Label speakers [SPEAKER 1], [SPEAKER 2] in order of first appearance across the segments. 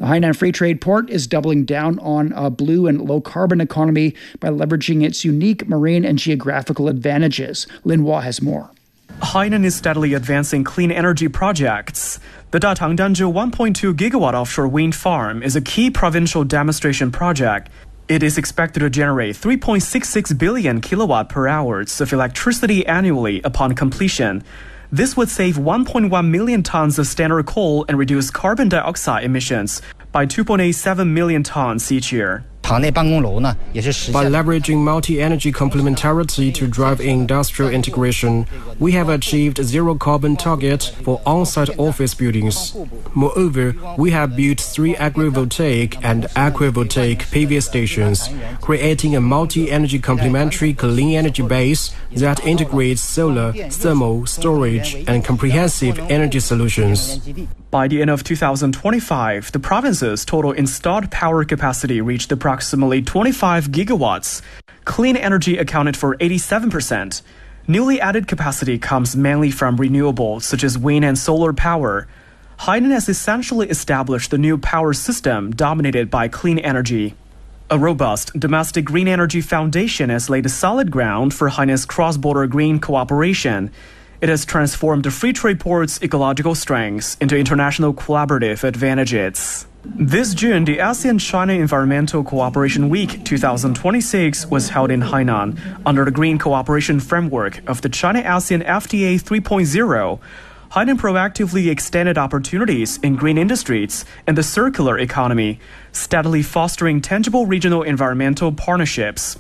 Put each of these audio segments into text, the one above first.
[SPEAKER 1] The Hainan Free Trade Port is doubling down on a blue and low-carbon economy by leveraging its unique marine and geographical advantages. Lin Hua has more.
[SPEAKER 2] Hainan is steadily advancing clean energy projects. The Datang Danzhou 1.2 gigawatt offshore wind farm is a key provincial demonstration project. It is expected to generate 3.66 billion kilowatt per hours of electricity annually upon completion. This would save 1.1 million tons of standard coal and reduce carbon dioxide emissions by 2.87 million tons each year.
[SPEAKER 3] By leveraging multi-energy complementarity to drive industrial integration, we have achieved zero carbon target for on-site office buildings. Moreover, we have built 3 agrivoltaic and aquavoltaic PV stations, creating a multi-energy complementary clean energy base that integrates solar, thermal, storage, and comprehensive energy solutions.
[SPEAKER 2] By the end of 2025, the province's total installed power capacity reached approximately 25 gigawatts. Clean energy accounted for 87%. Newly added capacity comes mainly from renewables such as wind and solar power. Hainan has essentially established the new power system dominated by clean energy. A robust domestic green energy foundation has laid a solid ground for Hainan's cross-border green cooperation. It has transformed the Free Trade Port's ecological strengths into international collaborative advantages. This June, the ASEAN-China Environmental Cooperation Week 2026 was held in Hainan under the Green Cooperation Framework of the China-ASEAN FTA 3.0. Hainan proactively extended opportunities in green industries and the circular economy, steadily fostering tangible regional environmental partnerships.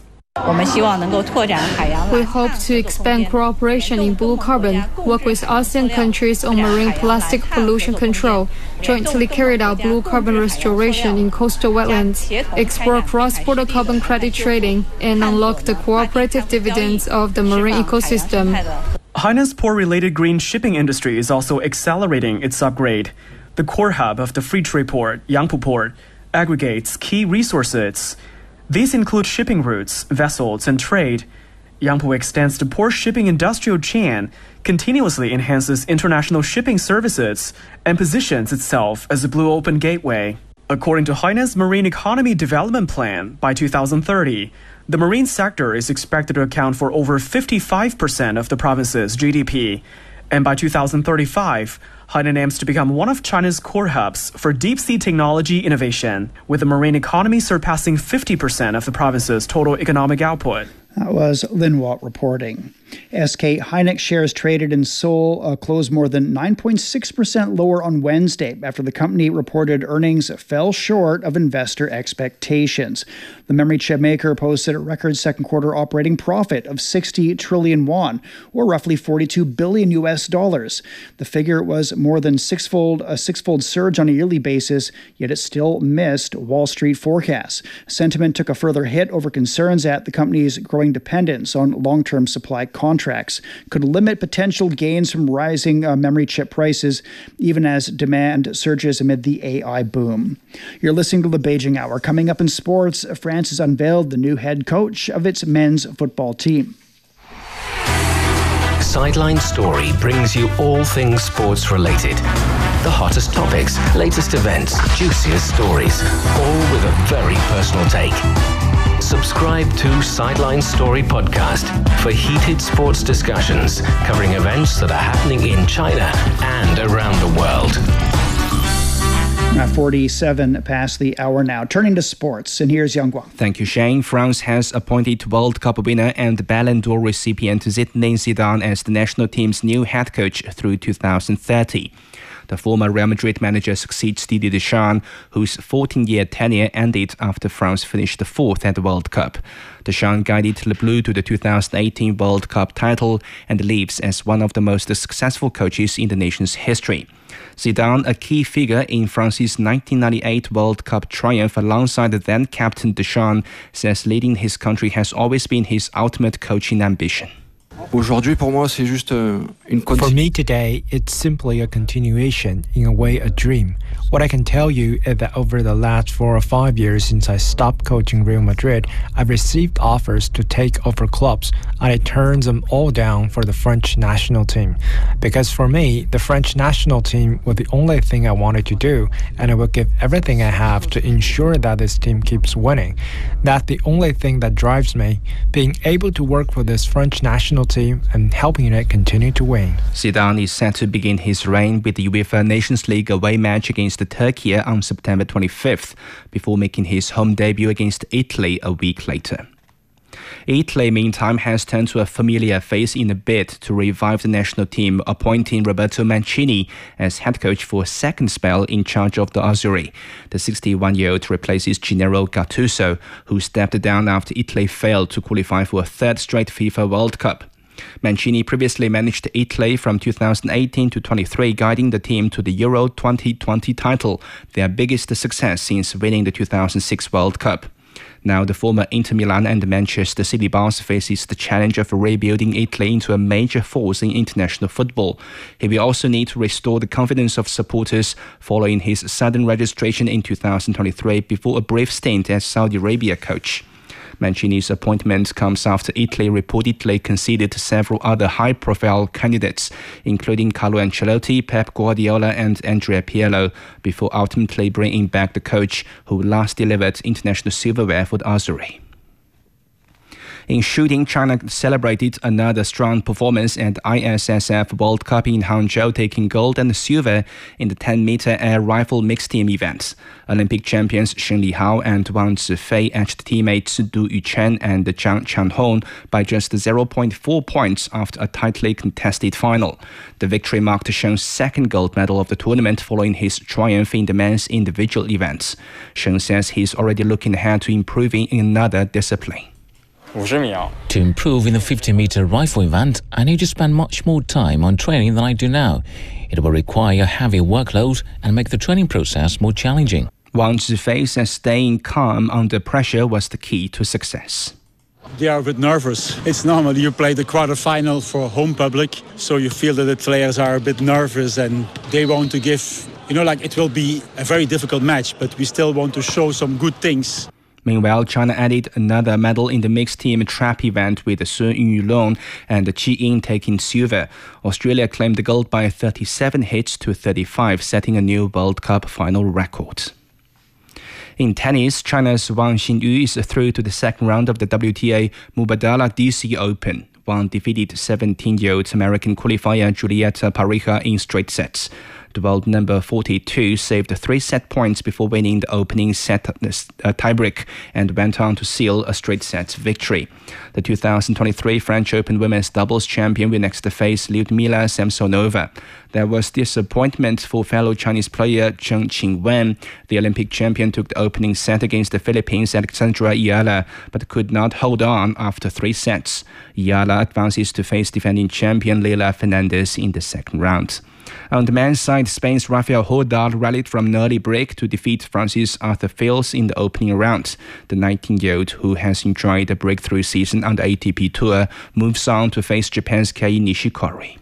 [SPEAKER 4] We hope to expand cooperation in blue carbon, work with ASEAN countries on marine plastic pollution control, jointly carry out blue carbon restoration in coastal wetlands, explore cross-border carbon credit trading, and unlock the cooperative dividends of the marine ecosystem.
[SPEAKER 2] Hainan's port-related green shipping industry is also accelerating its upgrade. The core hub of the Free Trade Port, Yangpu Port, aggregates key resources. These include shipping routes, vessels, and trade. Yangpu extends the port shipping industrial chain, continuously enhances international shipping services, and positions itself as a blue open gateway. According to Hainan's Marine Economy Development Plan, by 2030, the marine sector is expected to account for over 55% of the province's GDP. And by 2035, Hainan aims to become one of China's core hubs for deep-sea technology innovation, with the marine economy surpassing 50% of the province's total economic output.
[SPEAKER 1] That was Lin Hua reporting. SK Hynix shares traded in Seoul closed more than 9.6% lower on Wednesday after the company reported earnings fell short of investor expectations. The memory chip maker posted a record second quarter operating profit of 60 trillion won, or roughly $42 billion. The figure was more than a six-fold surge on a yearly basis, yet it still missed Wall Street forecasts. Sentiment took a further hit over concerns that the company's growing dependence on long-term supply contracts could limit potential gains from rising memory chip prices, even as demand surges amid the AI boom. You're listening to the Beijing Hour. Coming up in sports, France has unveiled the new head coach of its men's football team.
[SPEAKER 5] Sideline Story brings you all things sports related. The hottest topics, latest events, juiciest stories, all with a very personal take. Subscribe to Sideline Story Podcast for heated sports discussions covering events that are happening in China and around the world.
[SPEAKER 1] 47 past the hour now. Turning to sports, and here's Yang Guang.
[SPEAKER 6] Thank you, Shane. France has appointed World Cup winner and Ballon d'Or recipient Zinedine Zidane as the national team's new head coach through 2030. The former Real Madrid manager succeeds Didier Deschamps, whose 14-year tenure ended after France finished fourth at the World Cup. Deschamps guided Le Bleu to the 2018 World Cup title and lives as one of the most successful coaches in the nation's history. Zidane, a key figure in France's 1998 World Cup triumph alongside the then-captain Deschamps, says leading his country has always been his ultimate coaching ambition.
[SPEAKER 7] Aujourd'hui, pour moi, c'est juste une
[SPEAKER 8] For me today, it's simply a continuation, in a way, a dream. What I can tell you is that over the last 4 or 5 years since I stopped coaching Real Madrid, I've received offers to take over clubs, and I turned them all down for the French national team. Because for me, the French national team was the only thing I wanted to do, and I will give everything I have to ensure that this team keeps winning. That's the only thing that drives me, being able to work for this French national team and helping it continue to win.
[SPEAKER 6] Zidane is set to begin his reign with the UEFA Nations League away match against Turkey on September 25th, before making his home debut against Italy a week later. Italy, meantime, has turned to a familiar face in a bid to revive the national team, appointing Roberto Mancini as head coach for a second spell in charge of the Azzurri. The 61-year-old replaces Gennaro Gattuso, who stepped down after Italy failed to qualify for a third straight FIFA World Cup. Mancini previously managed Italy from 2018 to 23, guiding the team to the Euro 2020 title, their biggest success since winning the 2006 World Cup. Now, the former Inter Milan and Manchester City boss faces the challenge of rebuilding Italy into a major force in international football. He will also need to restore the confidence of supporters following his sudden registration in 2023 before a brief stint as Saudi Arabia coach. Mancini's appointment comes after Italy reportedly conceded several other high-profile candidates, including Carlo Ancelotti, Pep Guardiola and Andrea Pirlo, before ultimately bringing back the coach who last delivered international silverware for the Azzurri. In shooting, China celebrated another strong performance at ISSF World Cup in Hangzhou, taking gold and silver in the 10-meter air rifle mixed team event. Olympic champions Shen Lihao and Wang Zifei edged teammates Du Yuchen and Zhang Chanhong by just 0.4 points after a tightly contested final. The victory marked Shen's second gold medal of the tournament following his triumph in the men's individual events. Shen says he's already looking ahead to improving in another discipline.
[SPEAKER 9] To improve in the 50-meter rifle event, I need to spend much more time on training than I do now. It will require a heavy workload and make the training process more challenging.
[SPEAKER 6] Wang Zifei says staying calm under pressure was the key to success.
[SPEAKER 10] They are a bit nervous. It's normal. You play the quarterfinal for home public, so you feel that the players are a bit nervous and they want to give, it will be a very difficult match, but we still want to show some good things.
[SPEAKER 6] Meanwhile, China added another medal in the mixed team trap event with Sun Yulong and Qi Ying taking silver. Australia claimed the gold by 37 hits to 35, setting a new World Cup final record. In tennis, China's Wang Xinyu is through to the second round of the WTA Mubadala DC Open. Wang defeated 17-year-old American qualifier Julieta Pareja in straight sets. The world number 42 saved 3 set points before winning the opening set tiebreak and went on to seal a straight set victory. The 2023 French Open women's doubles champion will next face Lyudmila Samsonova. There was disappointment for fellow Chinese player Zheng Qingwen. The Olympic champion took the opening set against the Philippines' Alexandra Ayala, but could not hold on after 3 sets. Ayala advances to face defending champion Leila Fernandez in the second round. On the men's side, Spain's Rafael Nadal rallied from an early break to defeat France's Arthur Fils in the opening round. The 19-year-old, who has enjoyed a breakthrough season on the ATP Tour, moves on to face Japan's Kei Nishikori.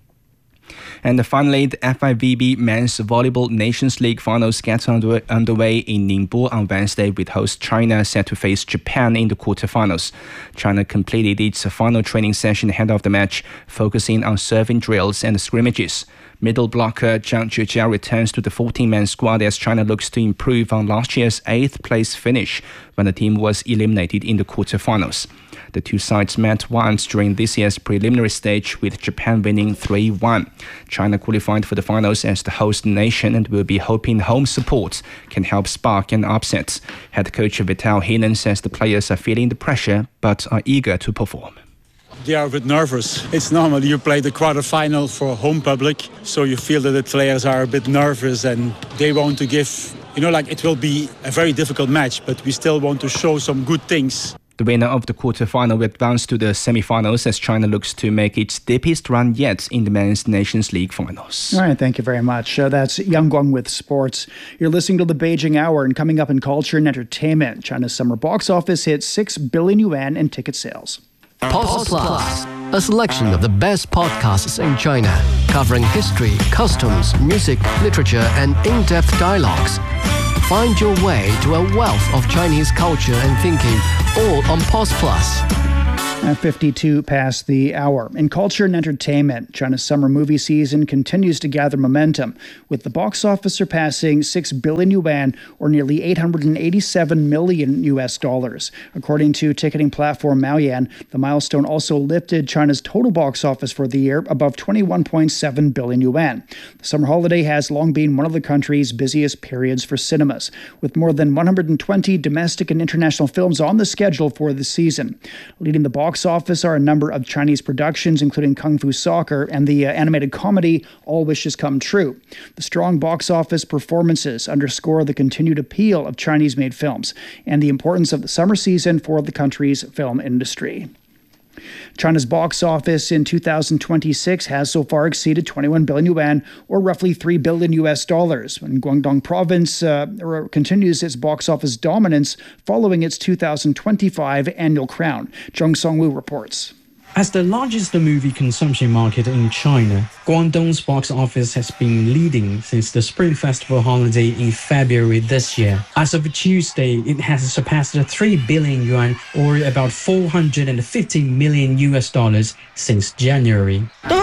[SPEAKER 6] And finally, the FIVB Men's Volleyball Nations League finals get underway in Ningbo on Wednesday, with host China set to face Japan in the quarterfinals. China completed its final training session ahead of the match, focusing on serving drills and scrimmages. Middle blocker Zhang Zhejia returns to the 14-man squad as China looks to improve on last year's 8th-place finish when the team was eliminated in the quarterfinals. The two sides met once during this year's preliminary stage, with Japan winning 3-1. China qualified for the finals as the host nation and will be hoping home support can help spark an upset. Head coach Vital Hinen says the players are feeling the pressure but are eager to perform.
[SPEAKER 10] They are a bit nervous. It's normal. You play the quarterfinal for home public, so you feel that the players are a bit nervous and they want to give, it will be a very difficult match, but we still want to show some good things.
[SPEAKER 6] The winner of the quarterfinal will advance to the semi-finals as China looks to make its deepest run yet in the Men's Nations League finals.
[SPEAKER 1] All right, thank you very much. That's Yang Guang with sports. You're listening to the Beijing Hour, and coming up in culture and entertainment, China's summer box office hit 6 billion yuan in ticket sales.
[SPEAKER 5] Pulse Plus.
[SPEAKER 11] a selection of the best podcasts in China, covering history, customs, music, literature, and in-depth dialogues. Find your way to a wealth of Chinese culture and thinking, all on Pulse Plus.
[SPEAKER 1] 52 past the hour. In culture and entertainment, China's summer movie season continues to gather momentum, with the box office surpassing 6 billion yuan, or nearly $887 million US. According to ticketing platform Maoyan, the milestone also lifted China's total box office for the year above 21.7 billion yuan. The summer holiday has long been one of the country's busiest periods for cinemas, with more than 120 domestic and international films on the schedule for the season. Leading the box office are a number of Chinese productions, including Kung Fu Soccer and the animated comedy All Wishes Come True. The strong box office performances underscore the continued appeal of Chinese-made films and the importance of the summer season for the country's film industry. China's box office in 2026 has so far exceeded 21 billion yuan, or roughly $3 billion US. And Guangdong province continues its box office dominance following its 2025 annual crown. Zheng Songwu reports.
[SPEAKER 12] As the largest movie consumption market in China, Guangdong's box office has been leading since the Spring Festival holiday in February this year. As of Tuesday, it has surpassed 3 billion yuan, or about $450 million US since January.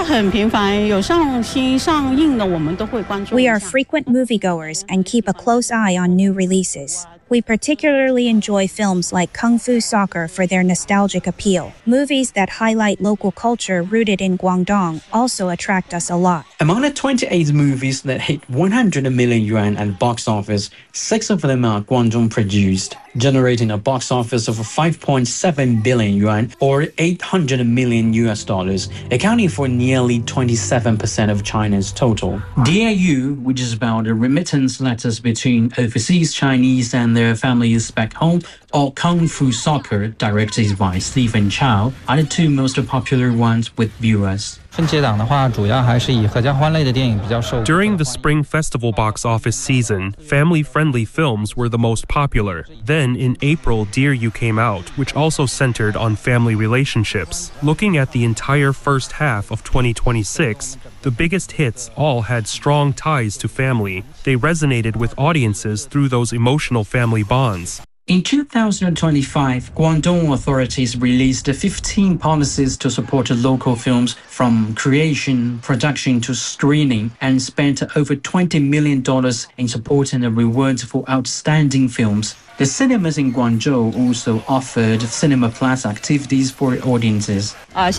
[SPEAKER 13] We are frequent moviegoers and keep a close eye on new releases. We particularly enjoy films like Kung Fu Soccer for their nostalgic appeal. Movies that highlight local culture rooted in Guangdong also attract us a lot.
[SPEAKER 12] Among the 28 movies that hit 100 million yuan at box office, 6 of them are Guangdong produced, generating a box office of 5.7 billion yuan, or $800 million US, accounting for nearly 27% of China's total. DAU, which is about the remittance letters between overseas Chinese and their families back home, or Kung Fu Soccer, directed by Stephen Chow, are the two most popular ones with viewers.
[SPEAKER 14] During the Spring Festival box office season, family-friendly films were the most popular. Then, in April, Dear You came out, which also centered on family relationships. Looking at the entire first half of 2026, the biggest hits all had strong ties to family. They resonated with audiences through those emotional family bonds.
[SPEAKER 12] In 2025, Guangdong authorities released 15 policies to support local films from creation, production to screening, and spent over $20 million in supporting the rewards for outstanding films. The cinemas in Guangzhou also offered Cinema Plus activities for audiences.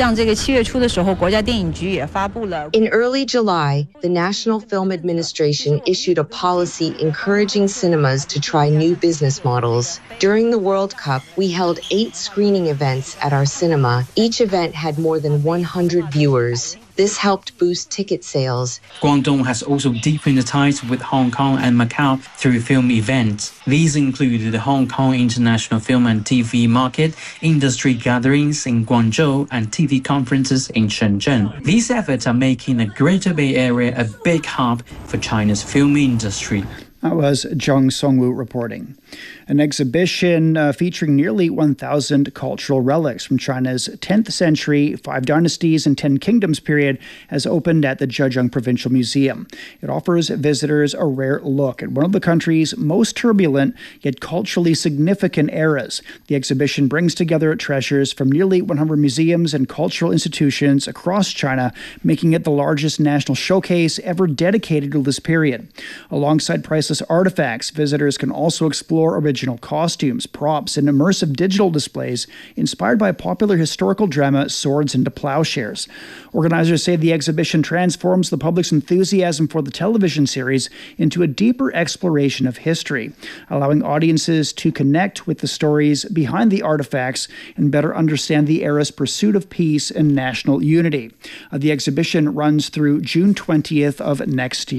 [SPEAKER 15] In early July, the National Film Administration issued a policy encouraging cinemas to try new business models. During the World Cup, we held 8 screening events at our cinema. Each event had more than 100 viewers. This helped boost ticket sales.
[SPEAKER 12] Guangdong has also deepened ties with Hong Kong and Macau through film events. These included the Hong Kong International Film and TV Market, industry gatherings in Guangzhou, and TV conferences in Shenzhen. These efforts are making the Greater Bay Area a big hub for China's film industry.
[SPEAKER 1] That was Zheng Songwu reporting. An exhibition featuring nearly 1,000 cultural relics from China's 10th century, 5 dynasties and 10 kingdoms period has opened at the Zhejiang Provincial Museum. It offers visitors a rare look at one of the country's most turbulent yet culturally significant eras. The exhibition brings together treasures from nearly 100 museums and cultural institutions across China, making it the largest national showcase ever dedicated to this period. Alongside priceless artifacts, visitors can also explore original costumes, props, and immersive digital displays inspired by popular historical drama Swords into Plowshares. Organizers say the exhibition transforms the public's enthusiasm for the television series into a deeper exploration of history, allowing audiences to connect with the stories behind the artifacts and better understand the era's pursuit of peace and national unity. The exhibition runs through June 20th of next year.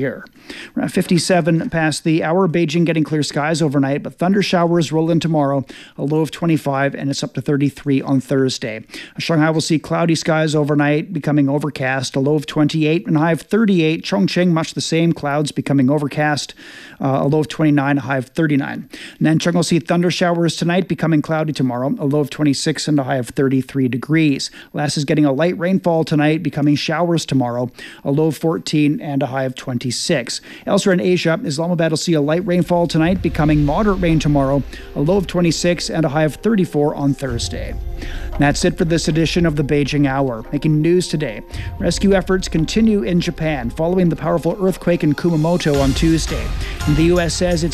[SPEAKER 1] Around 57 past the hour. Beijing getting clear skies overnight, but thunder showers roll in tomorrow. A low of 25, and it's up to 33 on Thursday. Shanghai will see cloudy skies overnight, becoming overcast. A low of 28 and a high of 38. Chongqing, much the same. Clouds becoming overcast. A low of 29, a high of 39. Nanchang will see thunder showers tonight, becoming cloudy tomorrow. A low of 26 and a high of 33 degrees. Laos is getting a light rainfall tonight, becoming showers tomorrow. A low of 14 and a high of 26. Elsewhere in Asia, Islamabad will see a light rainfall tonight, becoming moderate rain tomorrow. A low of 26 and a high of 34 on Thursday. That's it for this edition of the Beijing Hour. Making news today, rescue efforts continue in Japan following the powerful earthquake in Kumamoto on Tuesday. And the U.S. says it's